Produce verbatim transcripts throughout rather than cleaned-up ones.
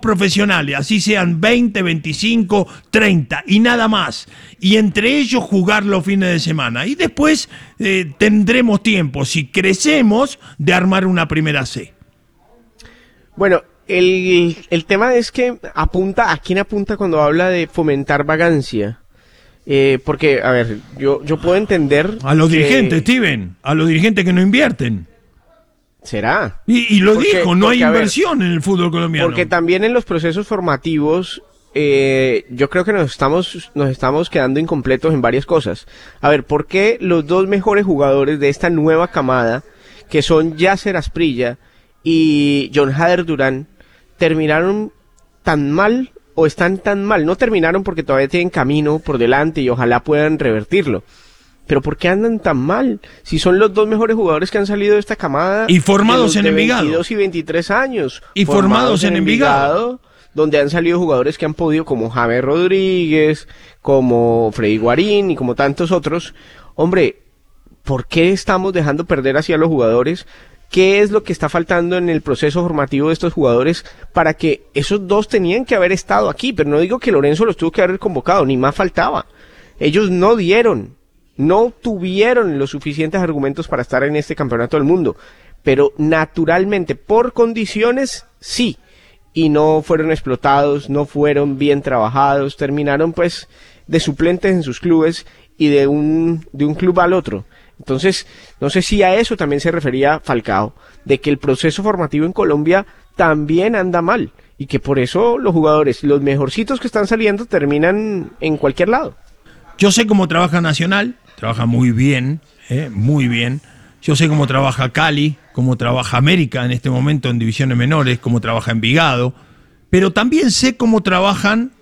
profesionales, así sean veinte, veinticinco, treinta y nada más. Y entre ellos jugar los fines de semana. Y después eh, tendremos tiempo, si crecemos, de armar una primera C. Bueno, el, el tema es que apunta, ¿a quién apunta cuando habla de fomentar vagancia? Eh, porque, a ver, yo, yo puedo entender... A los que... dirigentes, Steven, a los dirigentes que no invierten. ¿Será? Y, y lo porque, dijo, no porque, hay inversión ver, en el fútbol colombiano. Porque también en los procesos formativos, eh, yo creo que nos estamos, nos estamos quedando incompletos en varias cosas. A ver, ¿por qué los dos mejores jugadores de esta nueva camada, que son Yasser Asprilla y John Hader Durán, terminaron tan mal o están tan mal? No terminaron porque todavía tienen camino por delante y ojalá puedan revertirlo. Pero ¿por qué andan tan mal? Si son los dos mejores jugadores que han salido de esta camada. Y formados en Envigado. veintidós y veintitrés años. Y formados, formados en Envigado. Envigado. Donde han salido jugadores que han podido, como James Rodríguez, como Freddy Guarín y como tantos otros. Hombre, ¿por qué estamos dejando perder así a los jugadores? ¿Qué es lo que está faltando en el proceso formativo de estos jugadores para que esos dos tenían que haber estado aquí? Pero no digo que Lorenzo los tuvo que haber convocado, ni más faltaba. Ellos no dieron, no tuvieron los suficientes argumentos para estar en este campeonato del mundo. Pero naturalmente, por condiciones, sí. Y no fueron explotados, no fueron bien trabajados, terminaron pues de suplentes en sus clubes y de un, de un club al otro. Entonces, no sé si a eso también se refería Falcao, de que el proceso formativo en Colombia también anda mal y que por eso los jugadores, los mejorcitos que están saliendo, terminan en cualquier lado. Yo sé cómo trabaja Nacional, trabaja muy bien, eh, muy bien. Yo sé cómo trabaja Cali, cómo trabaja América en este momento en divisiones menores, cómo trabaja Envigado, pero también sé cómo trabajan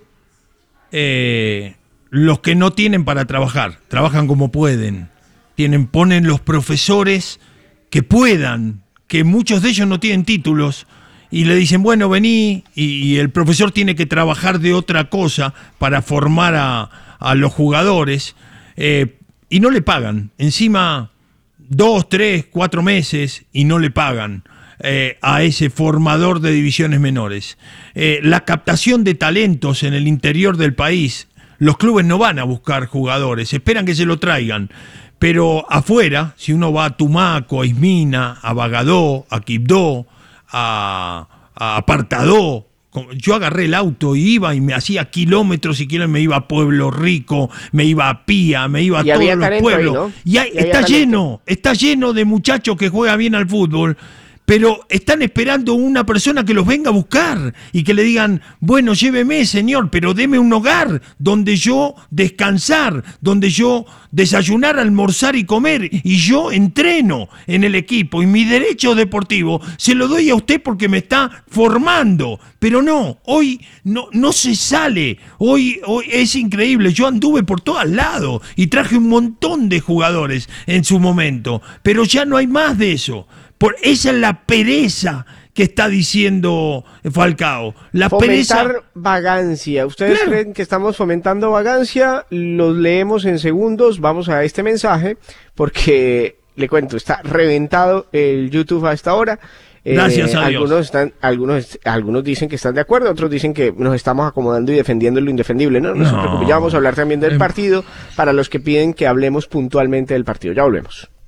eh, los que no tienen para trabajar, trabajan como pueden. Tienen, ponen los profesores que puedan, que muchos de ellos no tienen títulos, y le dicen, bueno, vení, y, y el profesor tiene que trabajar de otra cosa para formar a, a los jugadores, eh, y no le pagan. Encima, dos, tres, cuatro meses, y no le pagan eh, a ese formador de divisiones menores. Eh, la captación de talentos en el interior del país, los clubes no van a buscar jugadores, esperan que se lo traigan. Pero afuera, si uno va a Tumaco, a Ismina, a Bagadó, a Quibdó, a, a Apartadó, yo agarré el auto y iba y me hacía kilómetros y kilómetros, me iba a Pueblo Rico, me iba a Pía, me iba a y todos los pueblos. Ahí, ¿no? Y, hay, y está lleno, está lleno de muchachos que juegan bien al fútbol, pero están esperando una persona que los venga a buscar y que le digan, bueno, lléveme, señor, pero deme un hogar donde yo descansar, donde yo desayunar, almorzar y comer, y yo entreno en el equipo, y mi derecho deportivo se lo doy a usted porque me está formando. Pero no, hoy no, no se sale, hoy, hoy es increíble, yo anduve por todos lados y traje un montón de jugadores en su momento, pero ya no hay más de eso. Por esa es la pereza que está diciendo Falcao. La Fomentar pereza... vagancia. ¿Ustedes claro. creen que estamos fomentando vagancia? Los leemos en segundos. Vamos a este mensaje porque, le cuento, está reventado el YouTube a esta hora. Gracias eh, a Dios. Algunos, están, algunos, algunos dicen que están de acuerdo, otros dicen que nos estamos acomodando y defendiendo lo indefendible. No, no, no se preocupe. Ya vamos a hablar también del partido para los que piden que hablemos puntualmente del partido. Ya volvemos.